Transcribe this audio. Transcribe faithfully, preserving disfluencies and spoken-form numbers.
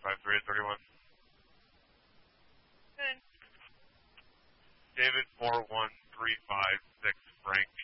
five three eight three one. Good. David four one three five six Frank